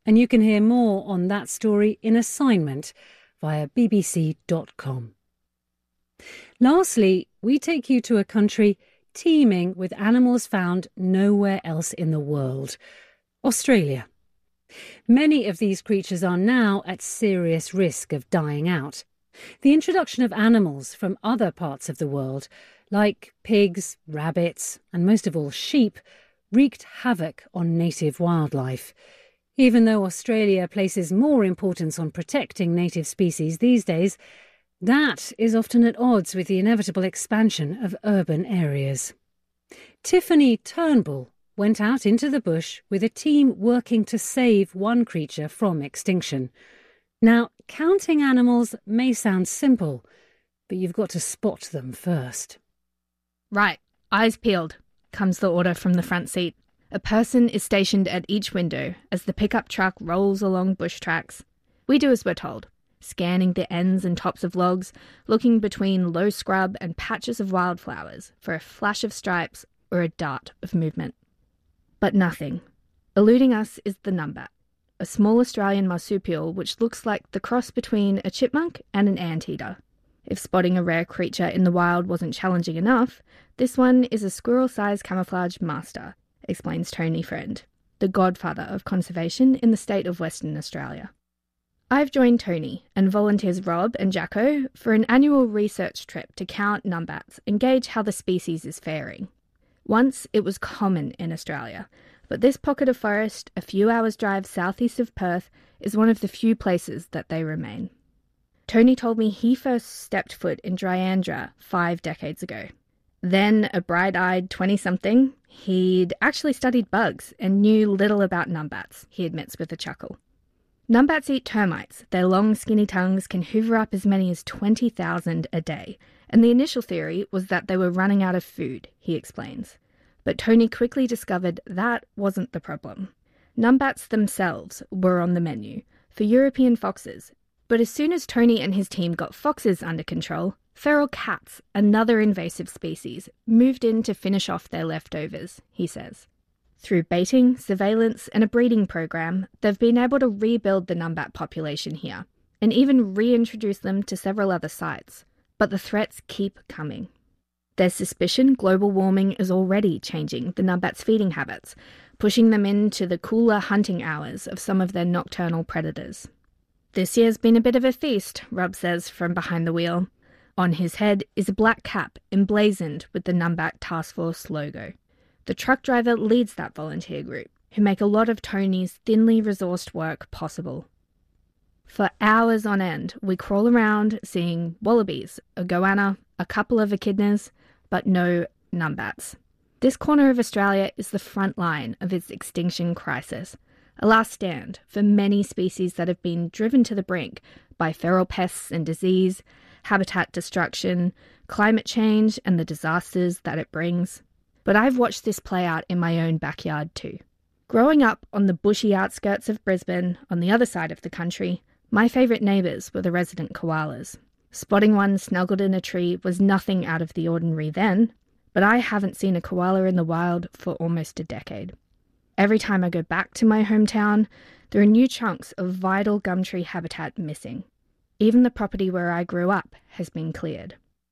And you can hear more on that story in assignment via bbc.com. Lastly, we take you to a country teeming with animals found nowhere else in the world, Australia. Many of these creatures are now at serious risk of dying out. The introduction of animals from other parts of the world, like pigs, rabbits, and most of all sheep, wreaked havoc on native wildlife. Even though Australia places more importance on protecting native species these days, that is often at odds with the inevitable expansion of urban areas. Tiffany Turnbull went out into the bush with a team working to save one creature from extinction. Now, counting animals may sound simple, but you've got to spot them first. Right, eyes peeled, comes the order from the front seat. A person is stationed at each window as the pickup truck rolls along bush tracks. We do as we're told, scanning the ends and tops of logs, looking between low scrub and patches of wildflowers for a flash of stripes or a dart of movement. But nothing. Eluding us is the numbat, a small Australian marsupial which looks like the cross between a chipmunk and an anteater. If spotting a rare creature in the wild wasn't challenging enough, this one is a squirrel-sized camouflage master, explains Tony Friend, the godfather of conservation in the state of Western Australia. I've joined Tony and volunteers Rob and Jacko for an annual research trip to count numbats and gauge how the species is faring. Once it was common in Australia, but this pocket of forest, a few hours' drive southeast of Perth, is one of the few places that they remain. Tony told me he first stepped foot in Dryandra 5 decades ago. Then, a bright-eyed 20-something, he'd actually studied bugs and knew little about numbats, he admits with a chuckle. Numbats eat termites. Their long, skinny tongues can hoover up as many as 20,000 a day, and the initial theory was that they were running out of food, he explains. But Tony quickly discovered that wasn't the problem. Numbats themselves were on the menu, for European foxes. But as soon as Tony and his team got foxes under control, feral cats, another invasive species, moved in to finish off their leftovers, he says. Through baiting, surveillance and a breeding program, they've been able to rebuild the numbat population here, and even reintroduce them to several other sites. But the threats keep coming. There's suspicion global warming is already changing the numbats' feeding habits, pushing them into the cooler hunting hours of some of their nocturnal predators. This year's been a bit of a feast, Rob says from behind the wheel. On his head is a black cap emblazoned with the Numbat Task Force logo. The truck driver leads that volunteer group, who make a lot of Tony's thinly resourced work possible. For hours on end, we crawl around seeing wallabies, a goanna, a couple of echidnas, but no numbats. This corner of Australia is the front line of its extinction crisis, a last stand for many species that have been driven to the brink by feral pests and disease, habitat destruction, climate change and the disasters that it brings. But I've watched this play out in my own backyard too. Growing up on the bushy outskirts of Brisbane, on the other side of the country, my favourite neighbours were the resident koalas. Spotting one snuggled in a tree was nothing out of the ordinary then, but I haven't seen a koala in the wild for almost a decade. Every time I go back to my hometown, there are new chunks of vital gumtree habitat missing. Even the property where I grew up has been cleared.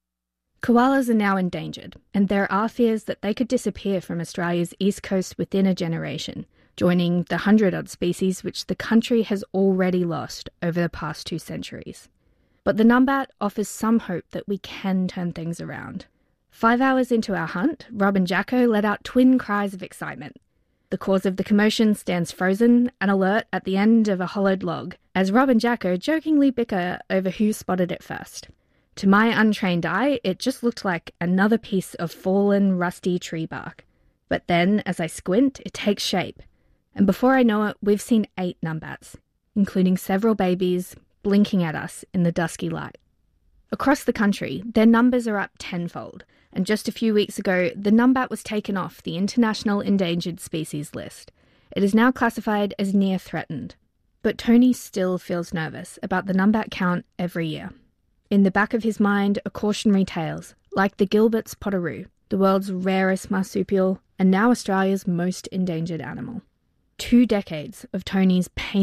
Koalas are now endangered, and there are fears that they could disappear from Australia's east coast within a generation, joining the 100-odd species which the country has already lost over the past 2 centuries. But the numbat offers some hope that we can turn things around. 5 hours into our hunt, Rob and Jacko let out twin cries of excitement. The cause of the commotion stands frozen and alert at the end of a hollowed log, as Rob and Jacko jokingly bicker over who spotted it first. To my untrained eye, it just looked like another piece of fallen, rusty tree bark. But then, as I squint, it takes shape. And before I know it, we've seen 8 numbats, including several babies, blinking at us in the dusky light. Across the country, their numbers are up tenfold, and just a few weeks ago, the numbat was taken off the International Endangered Species list. It is now classified as near threatened. But Tony still feels nervous about the numbat count every year. In the back of his mind are cautionary tales, like the Gilbert's potteroo, the world's rarest marsupial, and now Australia's most endangered animal. 2 decades of Tony's painful